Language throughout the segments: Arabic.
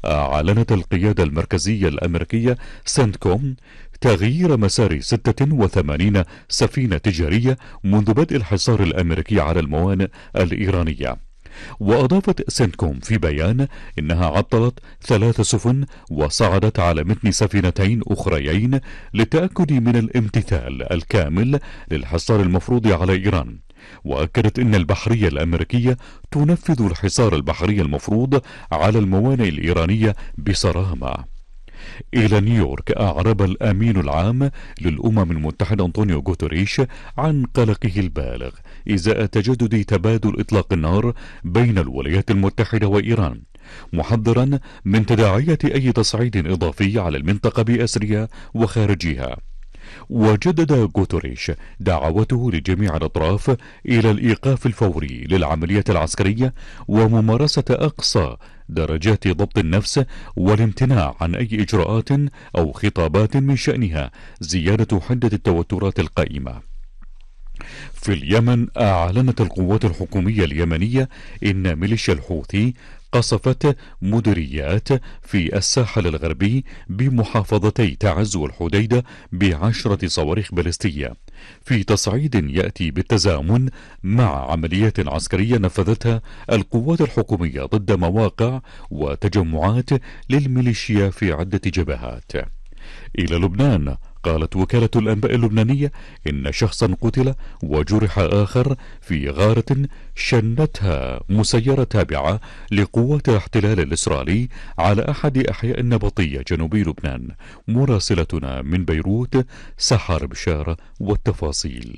أعلنت القيادة المركزية الأمريكية سنتكوم تغيير مسار 86 سفينة تجارية منذ بدء الحصار الأمريكي على الموانئ الإيرانية. وأضافت سنتكوم في بيان إنها عطلت 3 سفن وصعدت على متن سفينتين أخريين للتأكد من الامتثال الكامل للحصار المفروض على إيران. وأكدت أن البحرية الأمريكية تنفذ الحصار البحري المفروض على الموانئ الإيرانية بصرامة. إلى نيويورك أعرب الأمين العام للأمم المتحدة أنطونيو غوتريش عن قلقه البالغ إزاء تجدد تبادل إطلاق النار بين الولايات المتحدة وإيران، محذرا من تداعية أي تصعيد إضافي على المنطقة بأسرها وخارجها. وجدد غوتريش دعوته لجميع الأطراف إلى الإيقاف الفوري للعملية العسكرية وممارسة أقصى درجات ضبط النفس والامتناع عن أي إجراءات أو خطابات من شأنها زيادة حدة التوترات القائمة. في اليمن أعلنت القوات الحكومية اليمنية إن ميليشيا الحوثي قصفت مديريات في الساحل الغربي بمحافظتي تعز والحديدة ب10 صواريخ باليستية، في تصعيد يأتي بالتزامن مع عمليات عسكرية نفذتها القوات الحكومية ضد مواقع وتجمعات للميليشيا في عدة جبهات. إلى لبنان، قالت وكالة الأنباء اللبنانية إن شخصا قتل وجرح آخر في غارة شنتها مسيرة تابعة لقوات الاحتلال الإسرائيلي على أحد أحياء النبطية جنوبي لبنان. مراسلتنا من بيروت سحر بشارة والتفاصيل.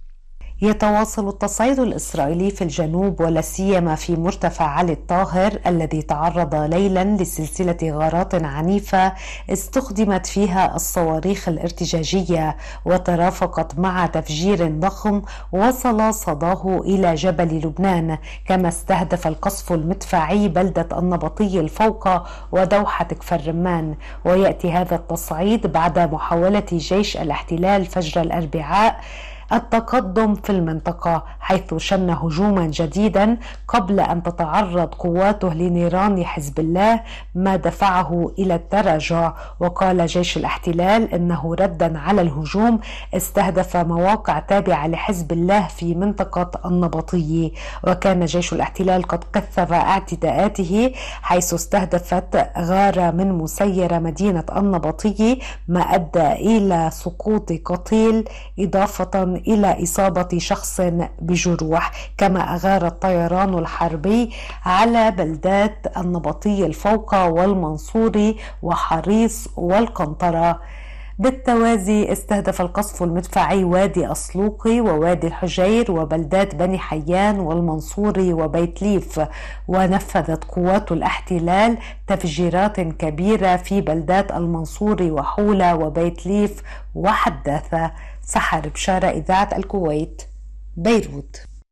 يتواصل التصعيد الإسرائيلي في الجنوب ولا سيما في مرتفع علي الطاهر الذي تعرض ليلا لسلسلة غارات عنيفة استخدمت فيها الصواريخ الارتجاجية وترافقت مع تفجير ضخم وصل صداه إلى جبل لبنان، كما استهدف القصف المدفعي بلدة النبطي الفوقة ودوحة كفر رمان. ويأتي هذا التصعيد بعد محاولة جيش الاحتلال فجر الأربعاء التقدم في المنطقة، حيث شن هجوما جديدا قبل أن تتعرض قواته لنيران حزب الله، ما دفعه إلى التراجع. وقال جيش الاحتلال إنه ردا على الهجوم استهدف مواقع تابعة لحزب الله في منطقة النبطي. وكان جيش الاحتلال قد كثف اعتداءاته حيث استهدفت غارة من مسيرة مدينة النبطي، ما أدى إلى سقوط قتيل إضافة إلى إصابة شخص بجروح. كما أغار الطيران الحربي على بلدات النبطي الفوقة والمنصوري وحريص والقنطرة. بالتوازي استهدف القصف المدفعي وادي أصلوقي ووادي الحجير وبلدات بني حيان والمنصوري وبيت ليف. ونفذت قوات الاحتلال تفجيرات كبيرة في بلدات المنصوري وحولة وبيت ليف وحداثة. سحر بشارة، إذاعة الكويت، بيروت.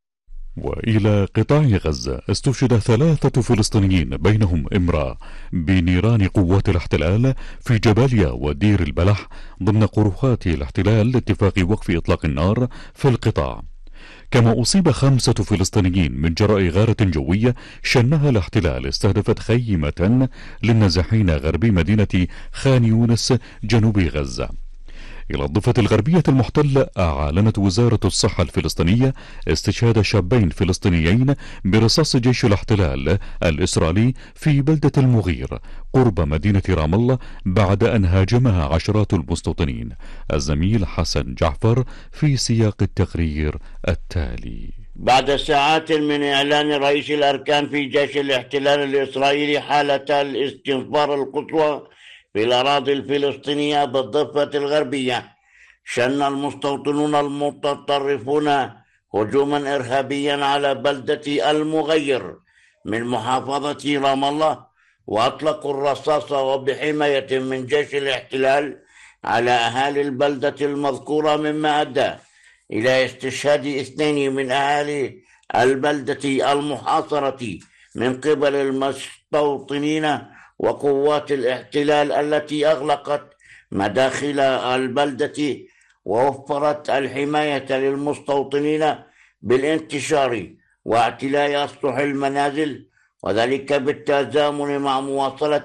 وإلى قطاع غزة، استشهد 3 فلسطينيين بينهم امرأة بنيران قوات الاحتلال في جباليا ودير البلح ضمن قروحات الاحتلال لاتفاق وقف إطلاق النار في القطاع. كما أصيب 5 فلسطينيين من جراء غارة جوية شنها الاحتلال استهدفت خيمة للنازحين غربي مدينة خان يونس جنوب غزة. إلى الضفة الغربية المحتلة، أعلنت وزارة الصحة الفلسطينية استشهاد شابين فلسطينيين برصاص جيش الاحتلال الإسرائيلي في بلدة المغير قرب مدينة رام الله بعد أن هاجمها عشرات المستوطنين. الزميل حسن جعفر في سياق التقرير التالي. بعد ساعات من إعلان رئيس الأركان في جيش الاحتلال الإسرائيلي حالة الاستنفار القصوى في الأراضي الفلسطينية بالضفة الغربية، شن المستوطنون المتطرفون هجوما إرهابيا على بلدة المغير من محافظة رام الله، وأطلقوا الرصاص وبحماية من جيش الاحتلال على أهالي البلدة المذكورة، مما أدى إلى استشهاد 2 من أهالي البلدة المحاصرة من قبل المستوطنين وقوات الاحتلال التي أغلقت مداخل البلدة ووفرت الحماية للمستوطنين بالانتشار واعتلاء أسطح المنازل، وذلك بالتزامن مع مواصلة